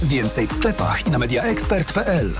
Więcej w sklepach i na mediaexpert.pl.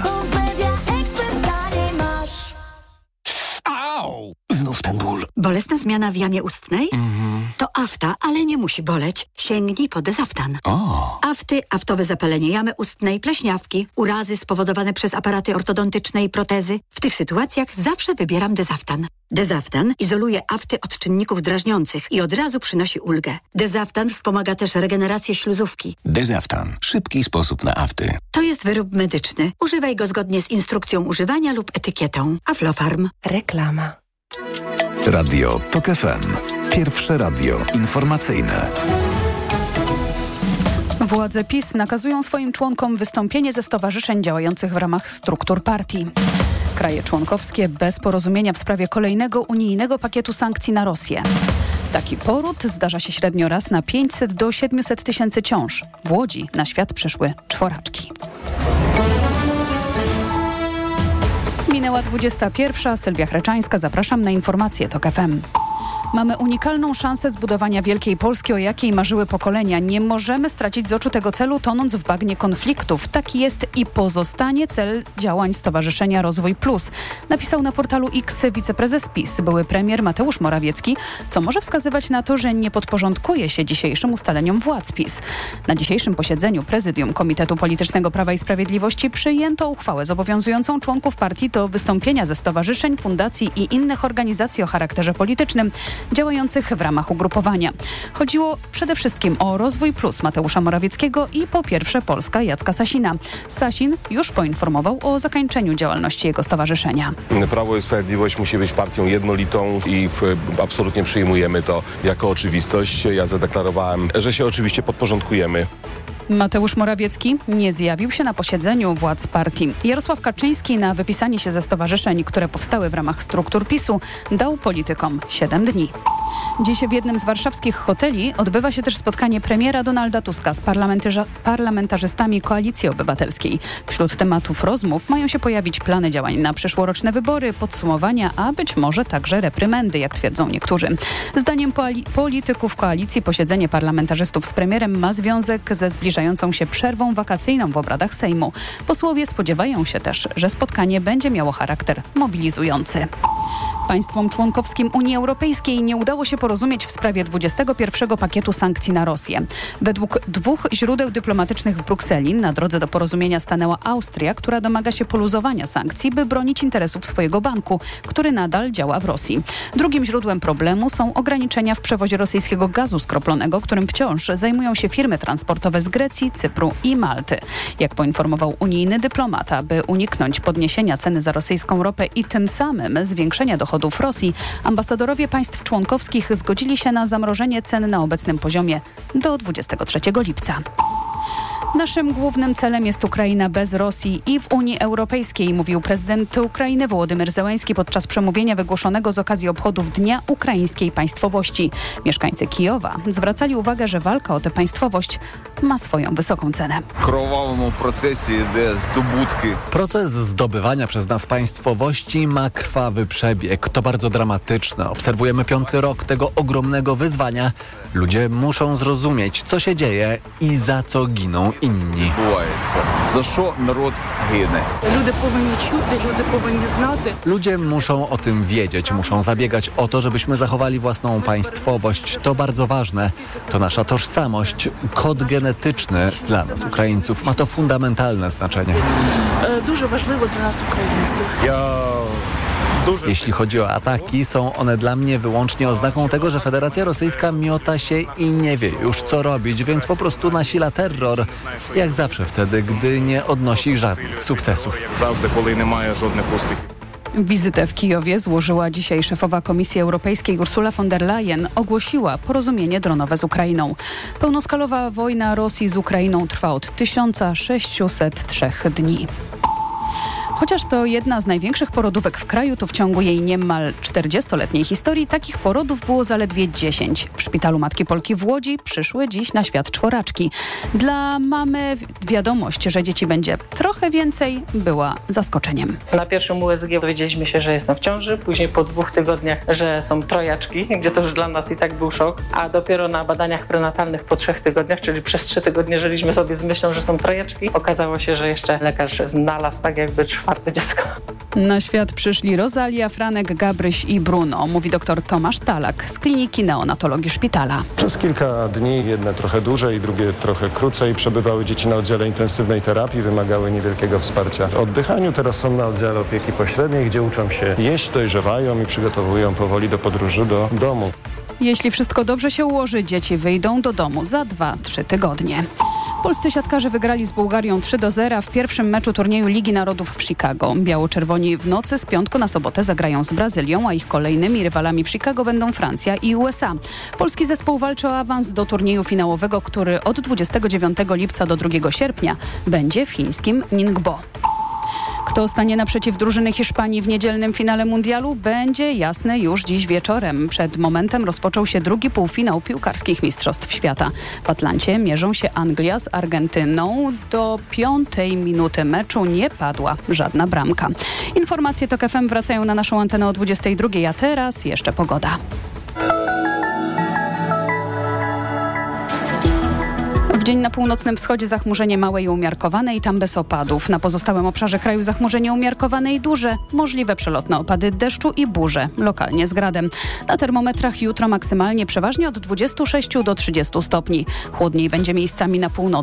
Au! Znów ten ból. Bolesna zmiana w jamie ustnej? To afta, ale nie musi boleć. Sięgnij po Dezaftan. Afty, aftowe zapalenie jamy ustnej, pleśniawki, urazy spowodowane przez aparaty ortodontyczne i protezy. W tych sytuacjach zawsze wybieram Dezaftan. Dezaftan izoluje afty od czynników drażniących i od razu przynosi ulgę. Dezaftan wspomaga też regenerację śluzówki. Dezaftan. Szybki sposób na afty. To jest wyrób medyczny. Używaj go zgodnie z instrukcją używania lub etykietą. Aflofarm. Reklama. Radio TOK FM. Pierwsze radio informacyjne. Władze PiS nakazują swoim członkom wystąpienie ze stowarzyszeń działających w ramach struktur partii. Kraje członkowskie bez porozumienia w sprawie kolejnego unijnego pakietu sankcji na Rosję. Taki poród zdarza się średnio raz na 500 do 700 tysięcy ciąż. W Łodzi na świat przyszły czworaczki. Minęła 21. Sylwia Chreczańska. Zapraszam na informacje TOK FM. Mamy unikalną szansę zbudowania wielkiej Polski, o jakiej marzyły pokolenia. Nie możemy stracić z oczu tego celu, tonąc w bagnie konfliktów. Taki jest i pozostanie cel działań Stowarzyszenia Rozwój Plus. Napisał na portalu X wiceprezes PiS, były premier Mateusz Morawiecki, co może wskazywać na to, że nie podporządkuje się dzisiejszym ustaleniom władz PiS. Na dzisiejszym posiedzeniu Prezydium Komitetu Politycznego Prawa i Sprawiedliwości przyjęto uchwałę zobowiązującą członków partii do wystąpienia ze stowarzyszeń, fundacji i innych organizacji o charakterze politycznym, działających w ramach ugrupowania. Chodziło przede wszystkim o Rozwój Plus Mateusza Morawieckiego i po pierwsze Polska Jacka Sasina. Sasin już poinformował o zakończeniu działalności jego stowarzyszenia. Prawo i Sprawiedliwość musi być partią jednolitą i absolutnie przyjmujemy to jako oczywistość. Ja zadeklarowałem, że się oczywiście podporządkujemy. Mateusz Morawiecki nie zjawił się na posiedzeniu władz partii. Jarosław Kaczyński na wypisanie się ze stowarzyszeń, które powstały w ramach struktur PiS-u, dał politykom 7 dni. Dziś w jednym z warszawskich hoteli odbywa się też spotkanie premiera Donalda Tuska z parlamentarzystami Koalicji Obywatelskiej. Wśród tematów rozmów mają się pojawić plany działań na przyszłoroczne wybory, podsumowania, a być może także reprymendy, jak twierdzą niektórzy. Zdaniem polityków koalicji posiedzenie parlamentarzystów z premierem ma związek ze zbliżającą się przerwą wakacyjną w obradach Sejmu. Posłowie spodziewają się też, że spotkanie będzie miało charakter mobilizujący. Państwom członkowskim Unii Europejskiej nie udało się porozumieć w sprawie 21 pakietu sankcji na Rosję. Według dwóch źródeł dyplomatycznych w Brukseli na drodze do porozumienia stanęła Austria, która domaga się poluzowania sankcji, by bronić interesów swojego banku, który nadal działa w Rosji. Drugim źródłem problemu są ograniczenia w przewozie rosyjskiego gazu skroplonego, którym wciąż zajmują się firmy transportowe z Grecji, Cypru i Malty. Jak poinformował unijny dyplomata, by uniknąć podniesienia ceny za rosyjską ropę i tym samym zwiększenia dochodów Rosji, ambasadorowie państw członkowskich zgodzili się na zamrożenie cen na obecnym poziomie do 23 lipca. Naszym głównym celem jest Ukraina bez Rosji i w Unii Europejskiej, mówił prezydent Ukrainy Wołodymyr Zełenski podczas przemówienia wygłoszonego z okazji obchodów Dnia Ukraińskiej Państwowości. Mieszkańcy Kijowa zwracali uwagę, że walka o tę państwowość ma swoją wysoką cenę. Proces zdobywania przez nas państwowości ma krwawy przebieg. To bardzo dramatyczne. Obserwujemy 5. rok tego ogromnego wyzwania. Ludzie muszą zrozumieć, co się dzieje i za co giną inni. Ludzie muszą o tym wiedzieć, muszą zabiegać o to, żebyśmy zachowali własną państwowość. To bardzo ważne. To nasza tożsamość, kod genetyczny dla nas, Ukraińców. Ma to fundamentalne znaczenie. Дуже важливо dla nas, Ukraińców. Jeśli chodzi o ataki, są one dla mnie wyłącznie oznaką tego, że Federacja Rosyjska miota się i nie wie już co robić, więc po prostu nasila terror, jak zawsze wtedy, gdy nie odnosi żadnych sukcesów. Wizytę w Kijowie złożyła dzisiaj szefowa Komisji Europejskiej Ursula von der Leyen. Ogłosiła porozumienie dronowe z Ukrainą. Pełnoskalowa wojna Rosji z Ukrainą trwa od 1603 dni. Chociaż to jedna z największych porodówek w kraju, to w ciągu jej niemal 40-letniej historii takich porodów było zaledwie 10. W szpitalu Matki Polki w Łodzi przyszły dziś na świat czworaczki. Dla mamy wiadomość, że dzieci będzie trochę więcej, była zaskoczeniem. Na pierwszym USG dowiedzieliśmy się, że jestem w ciąży, później po 2 tygodniach, że są trojaczki, gdzie to już dla nas i tak był szok, a dopiero na badaniach prenatalnych po 3 tygodniach, czyli przez 3 tygodnie żyliśmy sobie z myślą, że są trojaczki. Okazało się, że jeszcze lekarz znalazł tak jakby 4. dziecko. Na świat przyszli Rosalia, Franek, Gabryś i Bruno, mówi dr Tomasz Talak z Kliniki Neonatologii Szpitala. Przez kilka dni, jedne trochę dłużej, drugie trochę krócej, przebywały dzieci na oddziale intensywnej terapii, wymagały niewielkiego wsparcia w oddychaniu. Teraz są na oddziale opieki pośredniej, gdzie uczą się jeść, dojrzewają i przygotowują powoli do podróży do domu. Jeśli wszystko dobrze się ułoży, dzieci wyjdą do domu za 2-3 tygodnie. Polscy siatkarze wygrali z Bułgarią 3-0 w pierwszym meczu turnieju Ligi Narodów w Chicago. Biało-czerwoni w nocy z piątku na sobotę zagrają z Brazylią, a ich kolejnymi rywalami w Chicago będą Francja i USA. Polski zespół walczy o awans do turnieju finałowego, który od 29 lipca do 2 sierpnia będzie w chińskim Ningbo. Kto stanie naprzeciw drużyny Hiszpanii w niedzielnym finale mundialu, będzie jasne już dziś wieczorem. Przed momentem rozpoczął się drugi półfinał piłkarskich Mistrzostw Świata. W Atlancie mierzą się Anglia z Argentyną. Do 5. minuty meczu nie padła żadna bramka. Informacje TOK FM wracają na naszą antenę o 22, a teraz jeszcze pogoda. W dzień na północnym wschodzie zachmurzenie małe i umiarkowane i tam bez opadów. Na pozostałym obszarze kraju zachmurzenie umiarkowane i duże. Możliwe przelotne opady deszczu i burze, lokalnie z gradem. Na termometrach jutro maksymalnie przeważnie od 26 do 30 stopni. Chłodniej będzie miejscami na północy.